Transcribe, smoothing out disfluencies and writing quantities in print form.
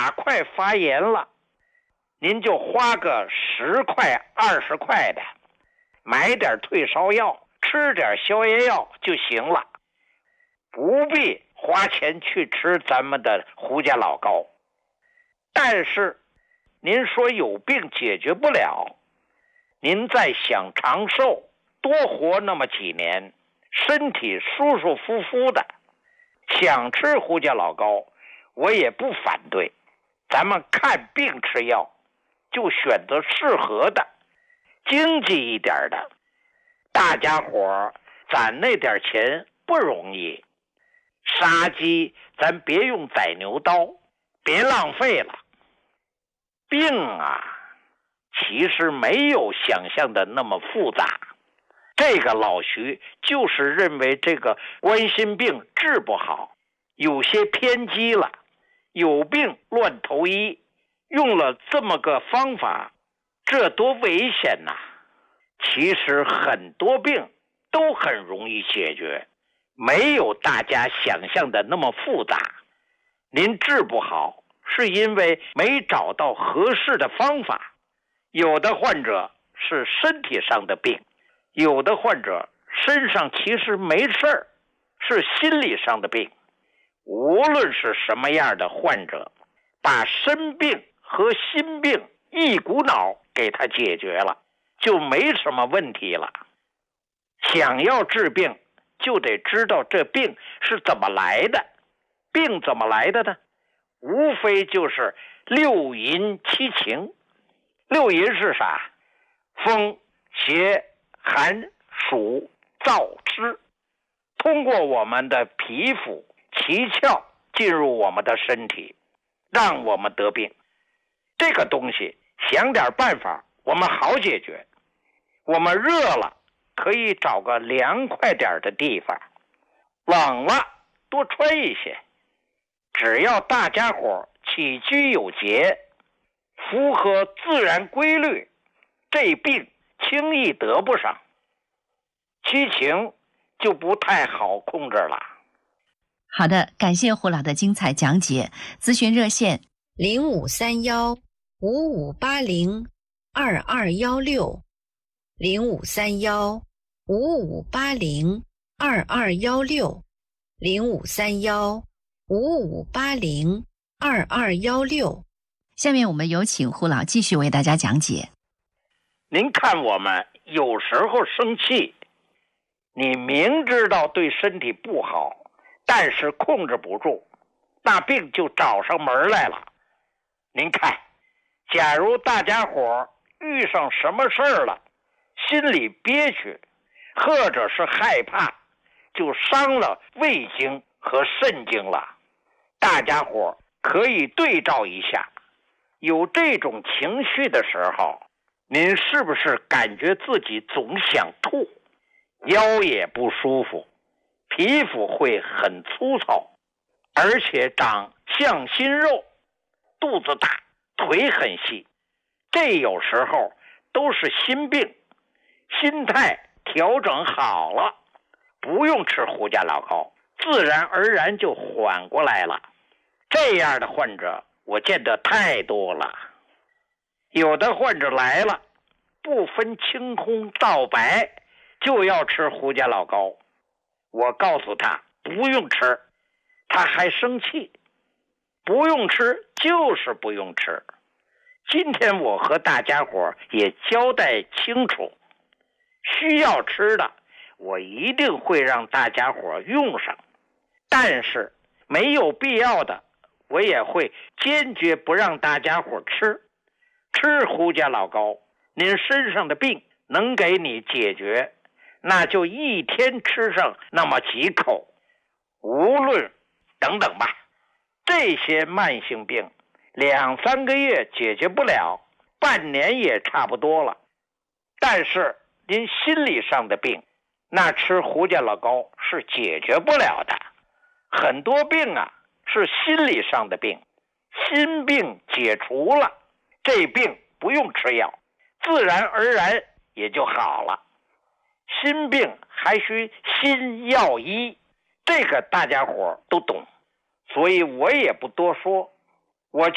哪块发炎了，您就花个10块20块的，买点退烧药，吃点消炎药就行了，不必花钱去吃咱们的胡家老膏。但是您说有病解决不了，您再想长寿，多活那么几年，身体舒舒服服的，想吃胡家老膏我也不反对。咱们看病吃药就选择适合的，经济一点的。大家伙攒那点钱不容易，杀鸡咱别用宰牛刀，别浪费了。病啊，其实没有想象的那么复杂。这个老徐就是认为这个冠心病治不好，有些偏激了，有病乱投医，用了这么个方法，这多危险呐！其实很多病都很容易解决，没有大家想象的那么复杂。您治不好是因为没找到合适的方法，有的患者是身体上的病，有的患者身上其实没事儿，是心理上的病。无论是什么样的患者，把身病和心病一股脑给他解决了，就没什么问题了。想要治病，就得知道这病是怎么来的。病怎么来的呢？无非就是六淫七情。六淫是啥？风、邪、寒、暑、燥、湿，通过我们的皮肤、七窍进入我们的身体，让我们得病。这个东西想点办法，我们好解决。我们热了，可以找个凉快点的地方，冷了多穿一些。只要大家伙起居有节，符合自然规律，这病轻易得不上。七情就不太好控制了。 好的，感谢胡老的精彩讲解。咨询热线 0531-5580-2216，0531-5580-2216。 下面我们有请胡老继续为大家讲解。 您看我们有时候生气，你明知道对身体不好，但是控制不住，那病就找上门来了。您看，假如大家伙遇上什么事儿了，心里憋屈，或者是害怕，就伤了胃经和肾经了。大家伙可以对照一下，有这种情绪的时候，您是不是感觉自己总想吐，腰也不舒服，皮肤会很粗糙，而且长向心肉，肚子大，腿很细？这有时候都是心病，心态调整好了，不用吃胡家老膏，自然而然就缓过来了。这样的患者我见得太多了。有的患者来了，不分青红皂白就要吃胡家老膏，我告诉他不用吃，他还生气。不用吃就是不用吃。今天我和大家伙也交代清楚，需要吃的我一定会让大家伙用上，但是没有必要的我也会坚决不让大家伙吃。吃胡家老膏，您身上的病能给你解决，那就一天吃上那么几口，无论等等吧。这些慢性病2-3个月解决不了，半年也差不多了。但是您心理上的病，那吃胡家老膏是解决不了的。很多病啊是心理上的病，心病解除了，这病不用吃药，自然而然也就好了。心病还需心药医，这个大家伙都懂，所以我也不多说。